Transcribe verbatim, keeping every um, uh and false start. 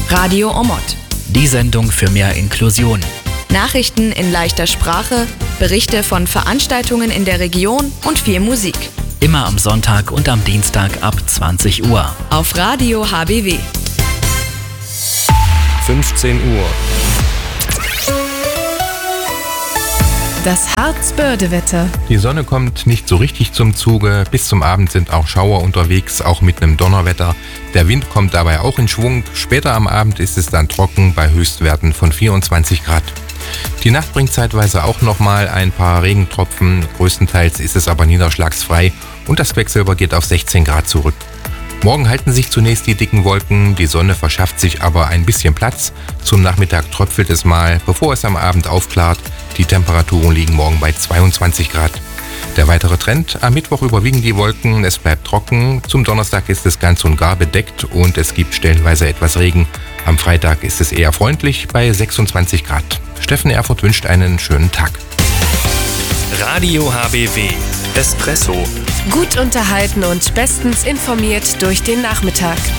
Radio Omot. Die Sendung für mehr Inklusion. Nachrichten in leichter Sprache, Berichte von Veranstaltungen in der Region und viel Musik. Immer am Sonntag und am Dienstag ab zwanzig Uhr. Auf Radio H B W. fünfzehn Uhr. Das Harzbörde-Wetter. Die Sonne kommt nicht so richtig zum Zuge. Bis zum Abend sind auch Schauer unterwegs, auch mit einem Donnerwetter. Der Wind kommt dabei auch in Schwung. Später am Abend ist es dann trocken bei Höchstwerten von vierundzwanzig Grad. Die Nacht bringt zeitweise auch nochmal ein paar Regentropfen. Größtenteils ist es aber niederschlagsfrei und das Quecksilber geht auf sechzehn Grad zurück. Morgen halten sich zunächst die dicken Wolken, die Sonne verschafft sich aber ein bisschen Platz. Zum Nachmittag tröpfelt es mal, bevor es am Abend aufklart. Die Temperaturen liegen morgen bei zweiundzwanzig Grad. Der weitere Trend: am Mittwoch überwiegen die Wolken, es bleibt trocken. Zum Donnerstag ist es ganz und gar bedeckt und es gibt stellenweise etwas Regen. Am Freitag ist es eher freundlich bei sechsundzwanzig Grad. Steffen Erfurt wünscht einen schönen Tag. Radio H B W. Espresso. Gut unterhalten und bestens informiert durch den Nachmittag.